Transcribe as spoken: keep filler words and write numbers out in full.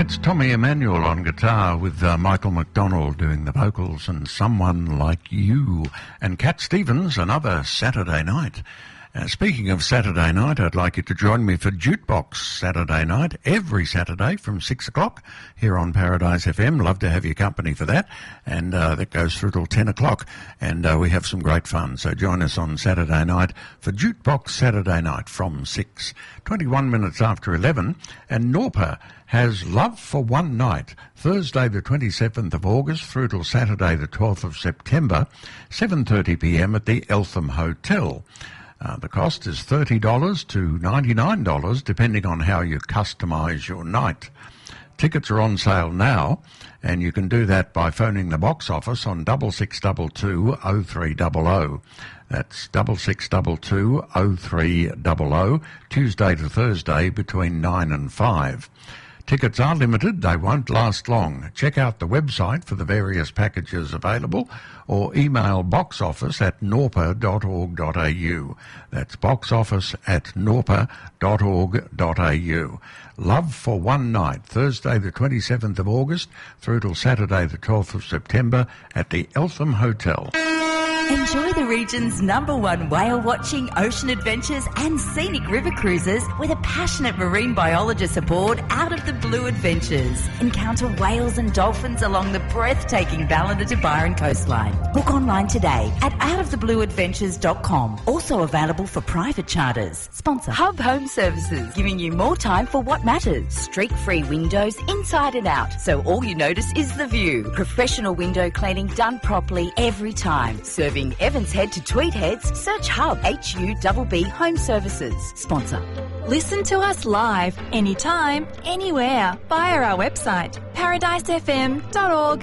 It's Tommy Emmanuel on guitar with uh, Michael McDonald doing the vocals and Someone Like You. And Cat Stevens, another Saturday night. Uh, speaking of Saturday night, I'd like you to join me for Jukebox Saturday night, every Saturday from six o'clock here on Paradise F M. Love to have your company for that. And uh, that goes through till ten o'clock. And uh, we have some great fun. So join us on Saturday night for Jukebox Saturday night from six. twenty-one minutes after eleven. And Norpa has Love for One Night, Thursday the twenty-seventh of August through till Saturday the twelfth of September, seven thirty p m at the Eltham Hotel. Uh, the cost is thirty dollars to ninety-nine dollars, depending on how you customise your night. Tickets are on sale now, and you can do that by phoning the box office on double six double two oh three double oh. That's double six double two oh three double oh, Tuesday to Thursday between nine and five. Tickets are limited, they won't last long. Check out the website for the various packages available or email boxoffice at norpa dot org dot a u. That's boxoffice at norpa dot org dot a u. Love for One Night, Thursday the twenty-seventh of August through till Saturday the twelfth of September at the Eltham Hotel. Enjoy the region's number one whale-watching, ocean adventures and scenic river cruises with a passionate marine biologist aboard Out of the Blue Adventures. Encounter whales and dolphins along the breathtaking Ballina to Byron coastline. Book online today at out of the blue adventures dot com. Also available for private charters. Sponsor Hub Home Services, giving you more time for what matters. Streak-free windows inside and out, so all you notice is the view. Professional window cleaning done properly every time. Serving Evans Head to Tweed Heads, search Hub H U B B Home Services. Sponsor. Listen to us live, anytime, anywhere, via our website, paradise f m dot org